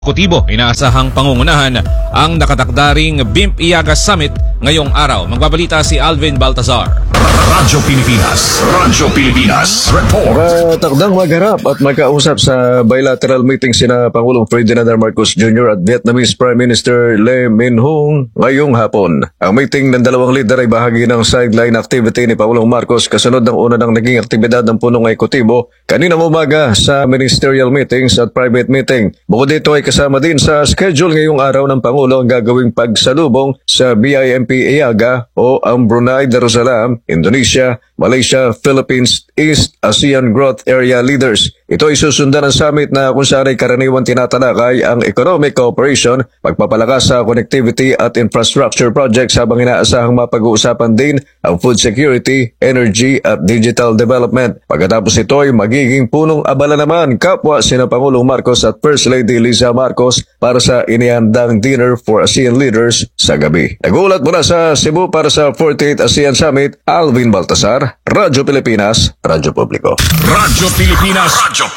Kutibo, inaasahang pangungunahan ang nakatakdaring BIMP Iaga Summit ngayong araw. Magbabalita si Alvin Baltazar. Radyo Pilipinas Report. Takdang magharap at magkausap sa bilateral meeting sina Pangulong Ferdinand R. Marcos Jr. at Vietnamese Prime Minister Lee Min-ho ngayong hapon. Ang meeting ng dalawang leader ay bahagi ng sideline activity ni Pangulong Marcos kasunod ng una ng naging aktibidad ng punong ekutibo kaninang umaga sa ministerial meetings at private meeting. Bukod dito ay kasama din sa schedule ngayong araw ng Pangulo ang gagawing pagsalubong sa BIMP Iaga o ang Brunei Darussalam, Indonesia, Malaysia, Philippines, East ASEAN Growth Area Leaders. Ito ay susundan ng summit na kung saan ay karaniwang tinatalakay ang economic cooperation, pagpapalakas sa connectivity at infrastructure projects habang inaasahang mapag-uusapan din ang food security, energy at digital development. Pagkatapos ito ay magiging punong abala naman kapwa sina Pangulong Marcos at First Lady Liza Marcos para sa inihandang dinner for ASEAN leaders sa gabi. Nagulat mula sa Cebu para sa 48th ASEAN Summit, Alvin Baltazar, Radyo Pilipinas, Radyo Publiko. Radyo Pilipinas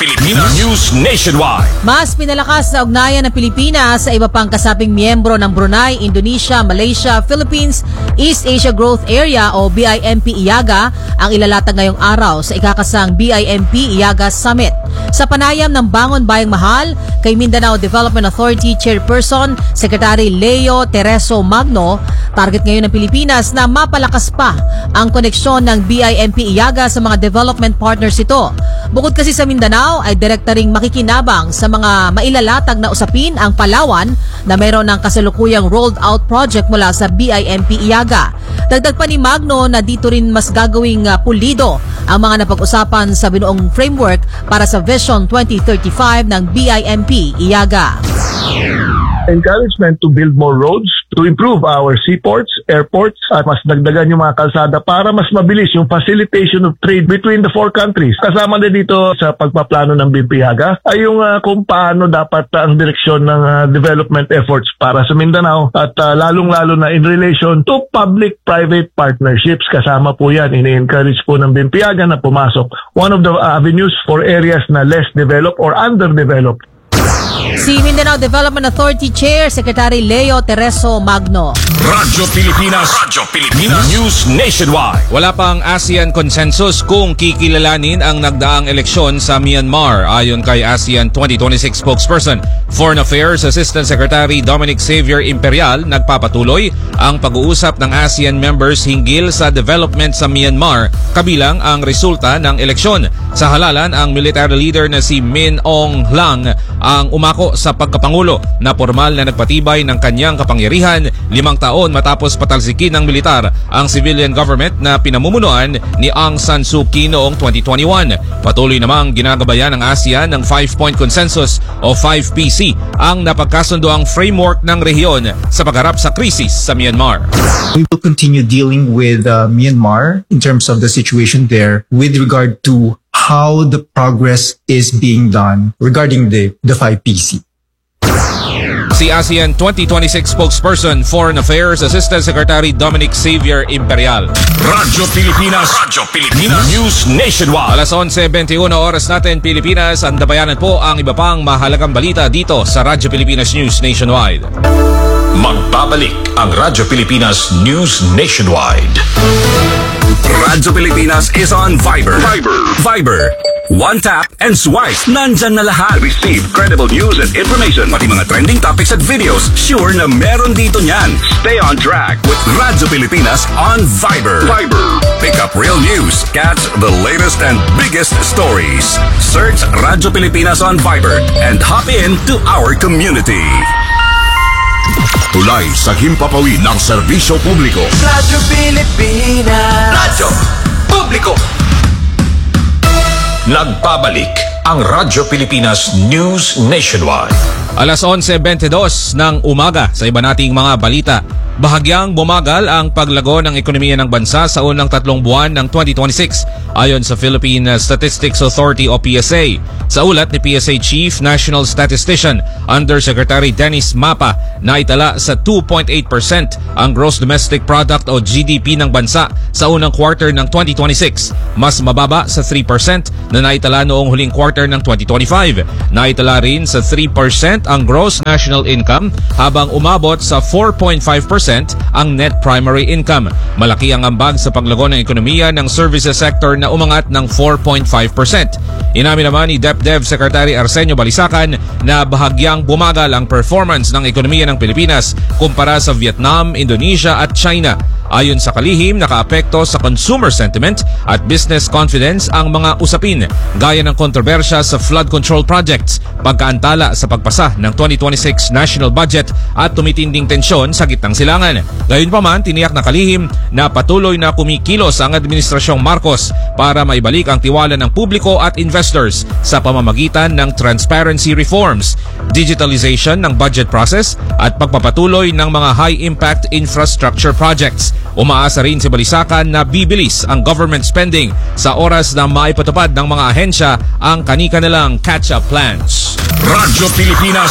News Nationwide. Mas pinalakas na ugnayan ng Pilipinas sa iba pang kasabing miyembro ng Brunei, Indonesia, Malaysia, Philippines, East Asia Growth Area o BIMP Iaga ang ilalatag ngayong araw sa ikakasang BIMP Iaga Summit. Sa panayam ng Bangon Bayang Mahal kay Mindanao Development Authority Chairperson Secretary Leo Tereso Magno, target ngayon ng Pilipinas na mapalakas pa ang koneksyon ng BIMP Iaga sa mga development partners ito. Bukod kasi sa Mindanao ay direkta ring makikinabang sa mga mailalatag na usapin ang Palawan na mayroon ng kasalukuyang rolled out project mula sa BIMP Iaga. Dagdag pa ni Magno na dito rin mas gagawing pulido ang mga napag-usapan sa binuong framework para sa Vision 2035 ng BIMP Iaga. Encouragement to build more roads, to improve our seaports, airports, at mas dagdagan yung mga kalsada para mas mabilis yung facilitation of trade between the four countries. Kasama na dito sa pagpaplano ng BIMP Iaga ay yung kung paano dapat ang direksyon ng development efforts para sa Mindanao at lalong-lalo na in relation to public-private partnerships. Kasama po yan, ini-encourage po ng BIMP Iaga na pumasok. One of the avenues for areas na less developed or underdeveloped. Si Mindanao Development Authority Chair Secretary Leo Tereso Magno. Radyo Pilipinas News Nationwide. Wala pang ASEAN consensus kung kikilalanin ang nagdaang eleksyon sa Myanmar ayon kay ASEAN 2026 spokesperson. Foreign Affairs Assistant Secretary Dominic Xavier Imperial nagpapatuloy ang pag-uusap ng ASEAN members hinggil sa development sa Myanmar kabilang ang resulta ng eleksyon. Sa halalan, ang military leader na si Min Aung Hlaing ang umako sa pagkapangulo na formal na nagpatibay ng kanyang kapangyarihan 5 taon matapos patalsikin ng militar ang civilian government na pinamumunuan ni Aung San Suu Kyi noong 2021. Patuloy namang ginagabayan ng ASEAN ng 5-point consensus o 5PC ang napagkasundoang framework ng rehiyon sa pagharap sa krisis sa Myanmar. We will continue dealing with Myanmar in terms of the situation there with regard to how the progress is being done regarding the 5PC. Si ASEAN 2026 spokesperson, Foreign Affairs Assistant Secretary Dominic Xavier Imperial. Radyo Pilipinas News Nationwide. Alas 11:21 oras natin Pilipinas. Andabayanan po ang iba pang mahalagang balita dito sa Radyo Pilipinas News Nationwide. Magbabalik ang Radyo Pilipinas News Nationwide. Radyo Pilipinas is on Viber. One tap and swipe. Nandyan na lahat. Receive credible news and information. Pati mga trending topics at videos. Sure na meron dito niyan. Stay on track with Radyo Pilipinas on Viber. Pick up real news. Catch the latest and biggest stories. Search Radyo Pilipinas on Viber and hop in to our community. Tulay sa himpapawid ng serbisyo publiko. Radyo Pilipinas. Radyo Publiko. Nagbabalik ang Radyo Pilipinas News Nationwide. Alas 11:22 ng umaga sa iba nating mga balita. Bahagyang bumagal ang paglago ng ekonomiya ng bansa sa unang 3 buwan ng 2026 ayon sa Philippine Statistics Authority o PSA. Sa ulat ni PSA Chief National Statistician Undersecretary Dennis Mapa, naitala sa 2.8% ang gross domestic product o GDP ng bansa sa unang quarter ng 2026, mas mababa sa 3% na naitala noong huling quarter ng 2025. Naitala rin sa 3% ang gross national income habang umabot sa 4.5% ang net primary income. Malaki ang ambag sa paglago ng ekonomiya ng services sector na umangat ng 4.5%. Inamin naman ni DepDev Secretary Arsenio Balisacan na bahagyang bumagal ang performance ng ekonomiya ng Pilipinas kumpara sa Vietnam, Indonesia at China. Ayon sa kalihim, nakaapekto sa consumer sentiment at business confidence ang mga usapin gaya ng kontrobersya sa flood control projects, pagkaantala sa pagpasa ng 2026 national budget at tumitinding tensyon sa gitnang silangan. Gayunpaman, tiniyak na kalihim na patuloy na kumikilos ang Administrasyong Marcos para maibalik ang tiwala ng publiko at investors sa pamamagitan ng transparency reforms, digitalization ng budget process at pagpapatuloy ng mga high-impact infrastructure projects. Umaasa rin si Balisacan na bibilis ang government spending sa oras na maipatupad ng mga ahensya ang kani-kanilang catch-up plans. Radyo Pilipinas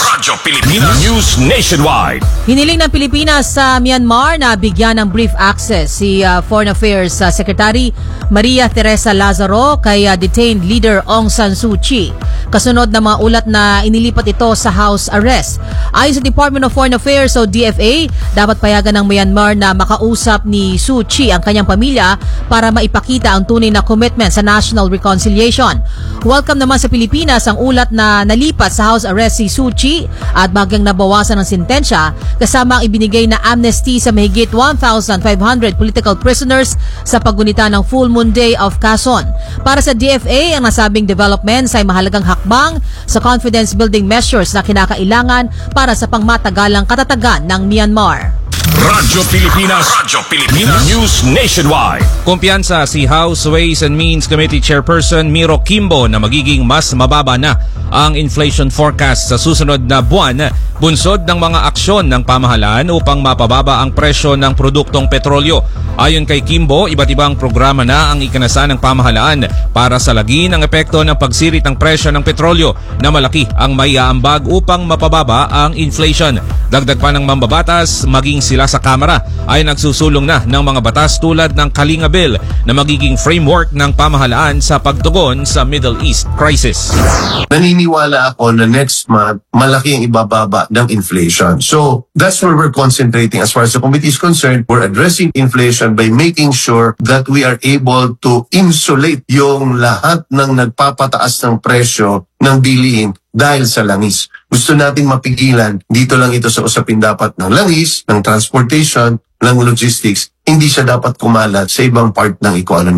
News Nationwide. Hiniling ng Pilipinas sa Myanmar na bigyan ng brief access si Foreign Affairs Secretary Maria Teresa Lazaro kay detained leader Aung San Suu Kyi. Kasunod ng mga ulat na inilipat ito sa house arrest. Ayon sa Department of Foreign Affairs o DFA, dapat payagan ng Myanmar na makausap ni Suu Kyi ang kanyang pamilya para maipakita ang tunay na commitment sa national reconciliation. Welcome naman sa Pilipinas ang ulat na nalipat sa house arrest si Suu Kyi at bagyang nabawasan ng sintensya kasama ang ibinigay na amnesty sa mahigit 1,500 political prisoners sa paggunita ng Full Moon Day of Quezon. Para sa DFA, ang nasabing developments ay mahalagang hakbang sa confidence-building measures na kinakailangan para sa pangmatagalang katatagan ng Myanmar. Radyo Pilipinas News Nationwide. Kumpiyansa si House Ways and Means Committee Chairperson Miro Kimbo na magiging mas mababa na ang inflation forecast sa susunod na buwan, bunsod ng mga aksyon ng pamahalaan upang mapababa ang presyo ng produktong petrolyo. Ayon kay Kimbo, iba't ibang programa na ang ikinasa ng pamahalaan para salagin ang epekto ng pagsirit ng presyo ng petrolyo na malaki ang maiaambag upang mapababa ang inflation. Dagdag pa ng mambabatas, maging sila sa Kamara ay nagsusulong na ng mga batas tulad ng Kalinga Bill na magiging framework ng pamahalaan sa pagtugon sa Middle East crisis. Naniniwala ako na next month, malaki ang ibababa ng inflation. So, that's where we're concentrating as far as the committee is concerned. We're addressing inflation by making sure that we are able to insulate yung lahat ng nagpapataas ng presyo ng bilihin dahil sa langis. Gusto nating mapigilan, dito lang ito sa usapin dapat ng langis, ng transportation, ng logistics, hindi siya dapat kumalat sa ibang part ng economy.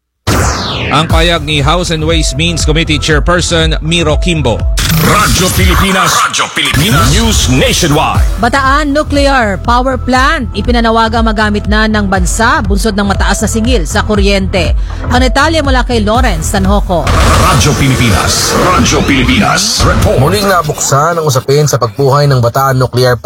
Ang payag ni House and Ways Means Committee Chairperson Miro Kimbo. Radyo Pilipinas News Nationwide. Bataan Nuclear Power Plant ipinanawagang magamit na ng bansa bunsod ng mataas na singil sa kuryente. Ang detalye mula kay Lawrence Tanhoco. Radyo Pilipinas Report. Muling nabuksan ang usapin sa pagbuhay ng Bataan Nuclear